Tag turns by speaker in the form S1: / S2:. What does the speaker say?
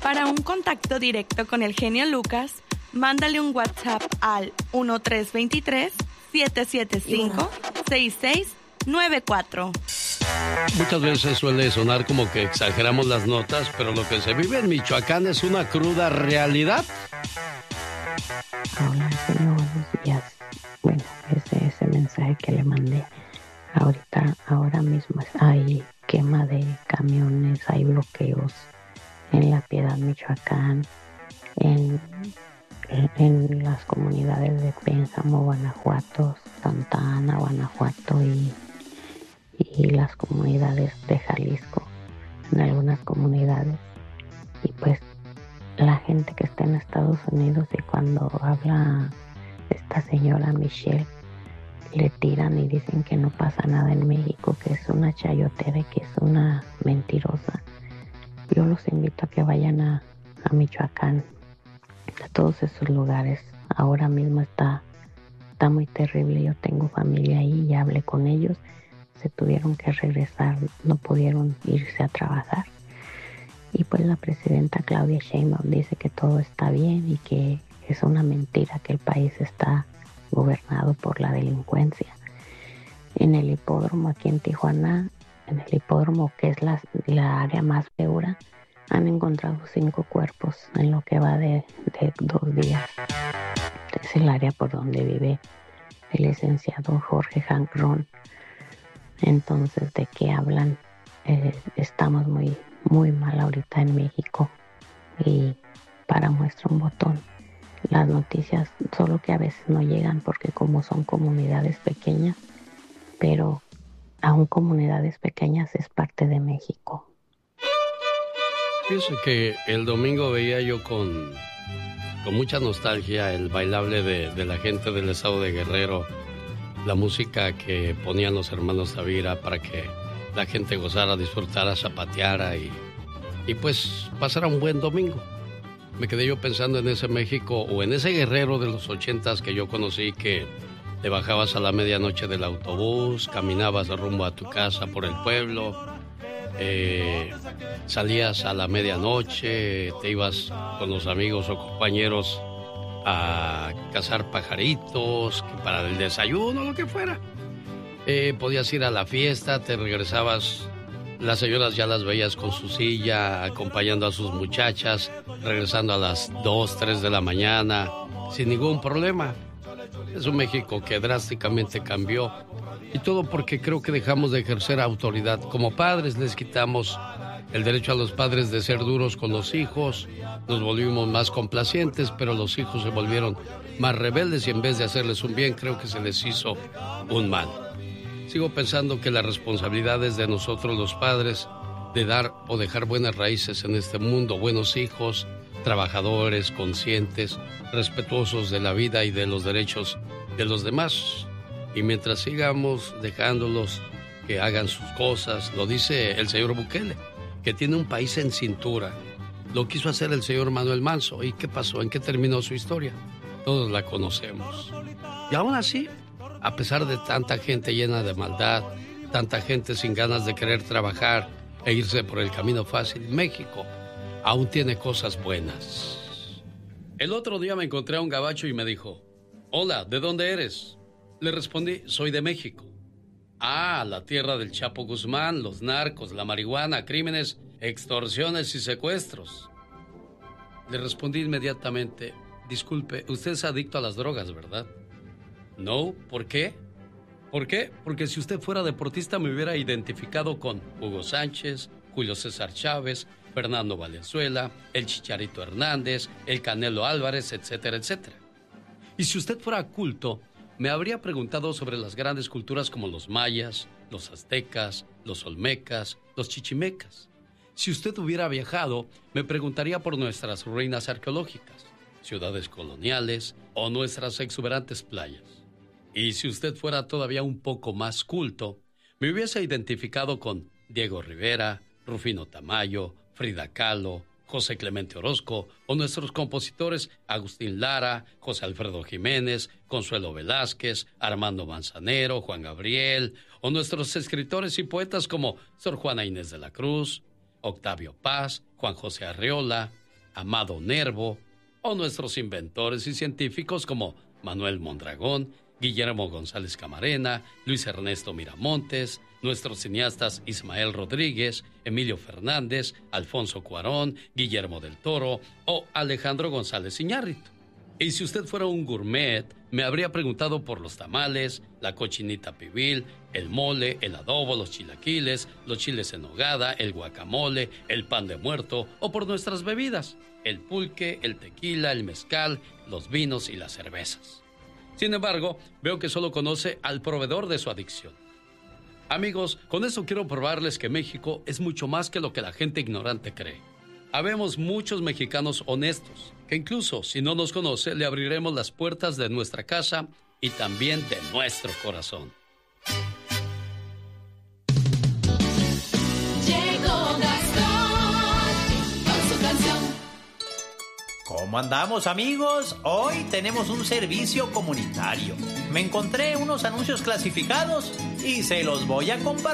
S1: Para un contacto directo con el genio Lucas, mándale un WhatsApp al 1323-775-6694.
S2: Muchas veces suele sonar como que exageramos las notas, pero lo que se vive en Michoacán es una cruda realidad.
S3: Hola, señor, buenos días. Bueno, ese mensaje que le mandé, ahora mismo hay quema de camiones, hay bloqueos en La Piedad, Michoacán, en las comunidades de Pénjamo, Guanajuato, Santa Ana, Guanajuato y las comunidades de Jalisco, en algunas comunidades. Y pues la gente que está en Estados Unidos, y cuando habla esta señora Michelle, le tiran y dicen que no pasa nada en México, que es una chayotera y que es una mentirosa. Yo los invito a que vayan a Michoacán, a todos esos lugares. Ahora mismo está muy terrible. Yo tengo familia ahí, ya hablé con ellos, se tuvieron que regresar, no pudieron irse a trabajar. Y pues la presidenta Claudia Sheinbaum dice que todo está bien y que es una mentira, que el país está gobernado por la delincuencia. En el hipódromo aquí en Tijuana, en el hipódromo que es la área más segura, han encontrado 5 cuerpos en lo que va de 2 días. Es el área por donde vive el licenciado Jorge Hank Ron. Entonces, ¿de qué hablan? Estamos muy, muy mal ahorita en México. Y para muestra un botón, las noticias solo que a veces no llegan porque como son comunidades pequeñas, pero aún comunidades pequeñas es parte de México.
S2: Pienso que el domingo veía yo con mucha nostalgia el bailable de la gente del estado de Guerrero, la música que ponían los hermanos Tavira para que la gente gozara, disfrutara, zapateara y pues pasara un buen domingo. Me quedé yo pensando en ese México o en ese Guerrero de los 80s que yo conocí, que te bajabas a la medianoche del autobús, caminabas rumbo a tu casa por el pueblo, salías a la medianoche, te ibas con los amigos o compañeros a cazar pajaritos, que para el desayuno, lo que fuera. Podías ir a la fiesta, te regresabas, las señoras ya las veías con su silla, acompañando a sus muchachas, regresando a las 2, 3 de la mañana, sin ningún problema. Es un México que drásticamente cambió. Y todo porque creo que dejamos de ejercer autoridad. Como padres les quitamos el derecho a los padres de ser duros con los hijos. Nos volvimos más complacientes, pero los hijos se volvieron más rebeldes y en vez de hacerles un bien, creo que se les hizo un mal. Sigo pensando que la responsabilidad es de nosotros los padres de dar o dejar buenas raíces en este mundo, buenos hijos, trabajadores, conscientes, respetuosos de la vida y de los derechos de los demás. Y mientras sigamos dejándolos que hagan sus cosas, lo dice el señor Bukele, que tiene un país en cintura. Lo quiso hacer el señor Manuel Manso. ¿Y qué pasó? ¿En qué terminó su historia? Todos la conocemos. Y aún así, a pesar de tanta gente llena de maldad, tanta gente sin ganas de querer trabajar e irse por el camino fácil, México aún tiene cosas buenas. El otro día me encontré a un gabacho y me dijo: hola, ¿de dónde eres? Le respondí: soy de México. Ah, la tierra del Chapo Guzmán, los narcos, la marihuana, crímenes, extorsiones y secuestros. Le respondí inmediatamente: disculpe, usted es adicto a las drogas, ¿verdad? No, ¿por qué? ¿Por qué? Porque si usted fuera deportista me hubiera identificado con Hugo Sánchez, Julio César Chávez, Fernando Valenzuela, el Chicharito Hernández, el Canelo Álvarez, etcétera, etcétera. Y si usted fuera culto, me habría preguntado sobre las grandes culturas como los mayas, los aztecas, los olmecas, los chichimecas. Si usted hubiera viajado, me preguntaría por nuestras ruinas arqueológicas, ciudades coloniales o nuestras exuberantes playas. Y si usted fuera todavía un poco más culto, me hubiese identificado con Diego Rivera, Rufino Tamayo, Frida Kahlo, José Clemente Orozco, o nuestros compositores Agustín Lara, José Alfredo Jiménez, Consuelo Velázquez, Armando Manzanero, Juan Gabriel, o nuestros escritores y poetas como Sor Juana Inés de la Cruz, Octavio Paz, Juan José Arreola, Amado Nervo, o nuestros inventores y científicos como Manuel Mondragón, Guillermo González Camarena, Luis Ernesto Miramontes, nuestros cineastas Ismael Rodríguez, Emilio Fernández, Alfonso Cuarón, Guillermo del Toro o Alejandro González Iñárritu. Y si usted fuera un gourmet, me habría preguntado por los tamales, la cochinita pibil, el mole, el adobo, los chilaquiles, los chiles en nogada, el guacamole, el pan de muerto o por nuestras bebidas, el pulque, el tequila, el mezcal, los vinos y las cervezas. Sin embargo, veo que solo conoce al proveedor de su adicción. Amigos, con esto quiero probarles que México es mucho más que lo que la gente ignorante cree. Habemos muchos mexicanos honestos, que incluso si no nos conoce, le abriremos las puertas de nuestra casa y también de nuestro corazón.
S4: Llegó Gastón con su canción.
S5: ¿Cómo andamos, amigos? Hoy tenemos un servicio comunitario. Me encontré unos anuncios clasificados y se los voy a compartir.